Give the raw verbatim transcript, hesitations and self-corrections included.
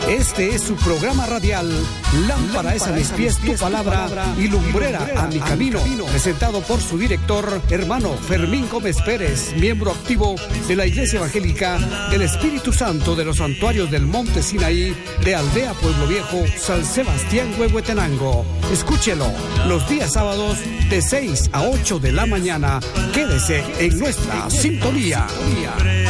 Este es su programa radial, Lámpara es a mis pies tu palabra y lumbrera a mi camino. Presentado por su director, hermano Fermín Gómez Pérez, miembro activo de la Iglesia Evangélica del Espíritu Santo de los Santuarios del Monte Sinaí, de Aldea Pueblo Viejo, San Sebastián, Huehuetenango. Escúchelo los días sábados de seis a ocho de la mañana. Quédese en nuestra sintonía.